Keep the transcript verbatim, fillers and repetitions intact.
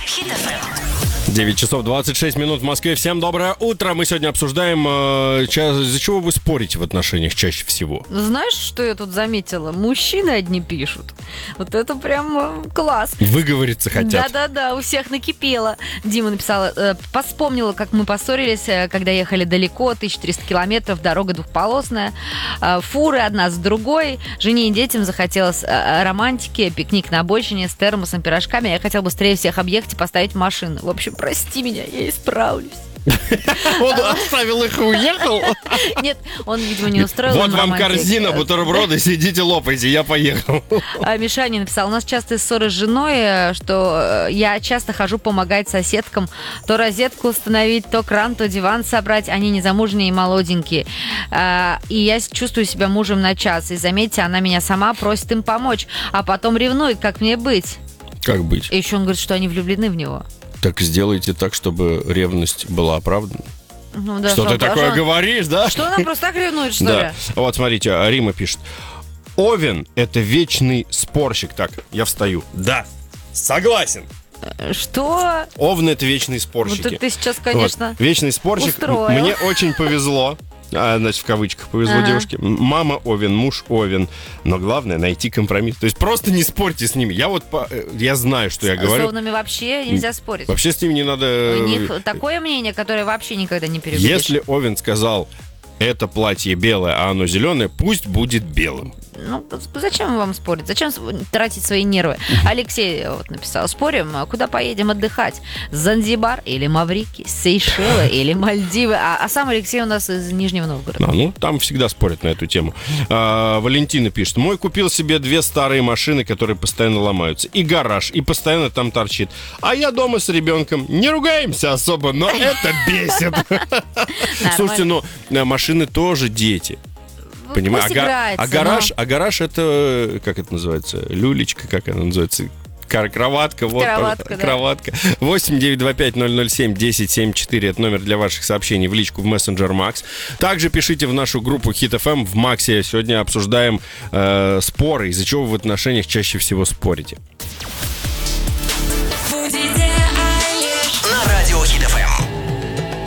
Хит эф эм. девять часов двадцать шесть минут в Москве. Всем доброе утро. Мы сегодня обсуждаем, э, ча- из-за чего вы спорите в отношениях чаще всего. Знаешь, что я тут заметила? Мужчины одни пишут. Вот это прям э, класс. Выговориться хотят. Да-да-да, у всех накипело. Дима написала, э, вспомнила, как мы поссорились, э, когда ехали далеко, тысяча триста километров, дорога двухполосная, э, фуры одна с другой. Жене и детям захотелось э, романтики, пикник на обочине с термосом, пирожками. Я хотела быстрее всех объехать и поставить машину. В общем, прости меня, я исправлюсь. Он оставил их и уехал. Нет, он, видимо, не устроил. Вот им вам романтик. корзина, бутерброды, сидите, лопайте, я поехал. А Мишаня написал, у нас частые ссоры с женой, что я часто хожу помогать соседкам то розетку установить, то кран, то диван собрать. Они незамужние и молоденькие. И я чувствую себя мужем на час. И заметьте, она меня сама просит им помочь, а потом ревнует, как мне быть. Как быть? И еще он говорит, что они влюблены в него. Так сделайте так, чтобы ревность была оправдана. Ну, да, Что ты а такое он- говоришь, да? Что она просто так ревнует, что Да. ли? Вот смотрите, Рима пишет. Овен – это вечный спорщик. Так, я встаю. Да, согласен. Что? Овны – это вечные Вот спорщики. это ты сейчас, конечно, Вот. Вечный спорщик. устроил. Мне очень повезло. А, значит, в кавычках повезло Ага. девушке. Мама Овен, муж Овен. Но главное найти компромисс. То есть просто не спорьте с ними. Я вот по- э, я знаю, что я с говорю. овнами вообще нельзя спорить. Вообще с ними не надо. У них такое мнение, которое вообще никогда не переубедишь. Если Овен сказал, это платье белое, а оно зеленое, пусть будет белым. Ну, зачем вам спорить? Зачем с- тратить свои нервы? Алексей вот написал, спорим, а куда поедем отдыхать? Занзибар или Маврикий? Сейшелы или Мальдивы? А, а сам Алексей у нас из Нижнего Новгорода. А, ну, там всегда спорят на эту тему. А, Валентина пишет. Мой купил себе две старые машины, которые постоянно ломаются. И гараж, и постоянно там торчит. А я дома с ребенком. Не ругаемся особо, но это бесит. Слушайте, ну, э, машины тоже дети. Понимаю. Пусть А, га- играется, а гараж, но- а гараж это, как это называется, люлечка, как она называется? Кар- Кроватка, вот, Кроватка, да. кроватка. восемь девятьсот двадцать пять ноль ноль семь десять семьдесят четыре это номер для ваших сообщений в личку в мессенджер Макс. Также пишите в нашу группу Хит эф эм в Максе. Сегодня обсуждаем э, споры, из-за чего вы в отношениях чаще всего спорите.